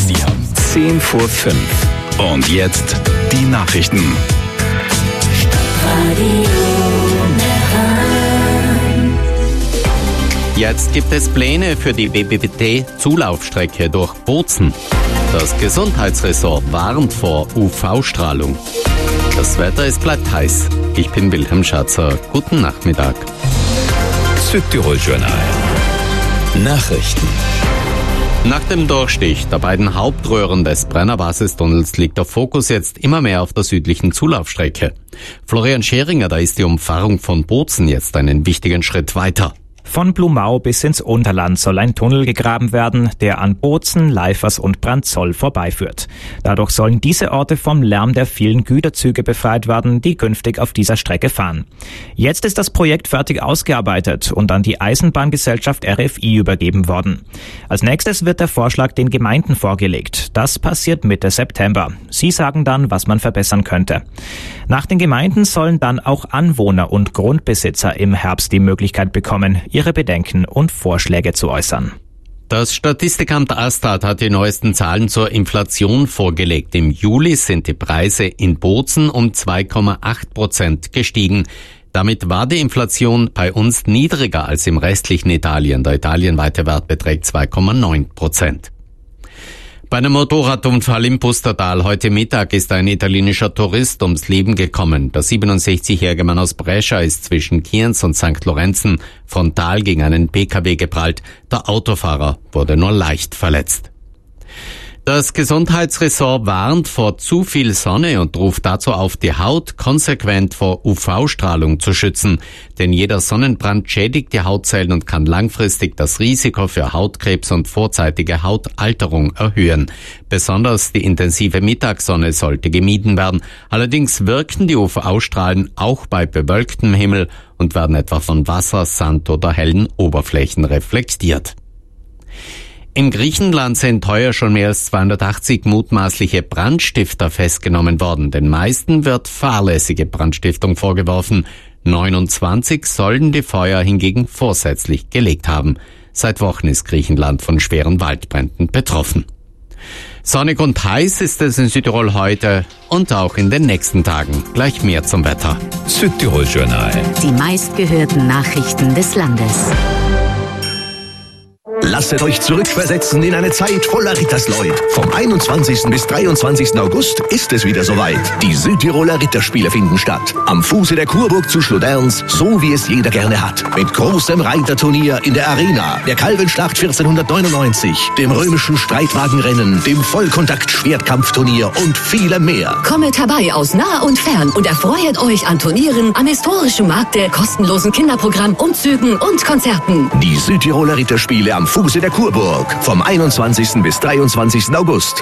Sie haben 10 vor 5. Und jetzt die Nachrichten. Jetzt gibt es Pläne für die BBT-Zulaufstrecke durch Bozen. Das Gesundheitsressort warnt vor UV-Strahlung. Das Wetter, es bleibt heiß. Ich bin Wilhelm Schatzer. Guten Nachmittag. Südtirol-Journal. Nachrichten. Nach dem Durchstich der beiden Hauptröhren des Brenner-Basistunnels liegt der Fokus jetzt immer mehr auf der südlichen Zulaufstrecke. Florian Scheringer, da ist die Umfahrung von Bozen jetzt einen wichtigen Schritt weiter. Von Blumau bis ins Unterland soll ein Tunnel gegraben werden, der an Bozen, Leifers und Brandzoll vorbeiführt. Dadurch sollen diese Orte vom Lärm der vielen Güterzüge befreit werden, die künftig auf dieser Strecke fahren. Jetzt ist das Projekt fertig ausgearbeitet und an die Eisenbahngesellschaft RFI übergeben worden. Als nächstes wird der Vorschlag den Gemeinden vorgelegt. Das passiert Mitte September. Sie sagen dann, was man verbessern könnte. Nach den Gemeinden sollen dann auch Anwohner und Grundbesitzer im Herbst die Möglichkeit bekommen, ihre Bedenken und Vorschläge zu äußern. Das Statistikamt Astat hat die neuesten Zahlen zur Inflation vorgelegt. Im Juli sind die Preise in Bozen um 2,8% gestiegen. Damit war die Inflation bei uns niedriger als im restlichen Italien. Der italienweite Wert beträgt 2,9%. Bei einem Motorradunfall im Pustertal heute Mittag ist ein italienischer Tourist ums Leben gekommen. Der 67-jährige Mann aus Brescia ist zwischen Kienz und St. Lorenzen frontal gegen einen PKW geprallt. Der Autofahrer wurde nur leicht verletzt. Das Gesundheitsressort warnt vor zu viel Sonne und ruft dazu auf, die Haut konsequent vor UV-Strahlung zu schützen. Denn jeder Sonnenbrand schädigt die Hautzellen und kann langfristig das Risiko für Hautkrebs und vorzeitige Hautalterung erhöhen. Besonders die intensive Mittagssonne sollte gemieden werden. Allerdings wirken die UV-Strahlen auch bei bewölktem Himmel und werden etwa von Wasser, Sand oder hellen Oberflächen reflektiert. In Griechenland sind heuer schon mehr als 280 mutmaßliche Brandstifter festgenommen worden. Den meisten wird fahrlässige Brandstiftung vorgeworfen. 29 sollen die Feuer hingegen vorsätzlich gelegt haben. Seit Wochen ist Griechenland von schweren Waldbränden betroffen. Sonnig und heiß ist es in Südtirol heute und auch in den nächsten Tagen. Gleich mehr zum Wetter. Südtirol-Journal. Die meistgehörten Nachrichten des Landes. Lasset euch zurückversetzen in eine Zeit voller Rittersleut. Vom 21. bis 23. August ist es wieder soweit. Die Südtiroler Ritterspiele finden statt. Am Fuße der Kurburg zu Schloderns, so wie es jeder gerne hat. Mit großem Reiterturnier in der Arena, der Kalvenschlacht 1499, dem römischen Streitwagenrennen, dem Vollkontakt-Schwertkampfturnier und vielem mehr. Kommet herbei aus nah und fern und erfreut euch an Turnieren, am historischen Markte, kostenlosen Kinderprogramm, Umzügen und Konzerten. Die Südtiroler Ritterspiele am Fuße der Kurburg vom 21. bis 23. August.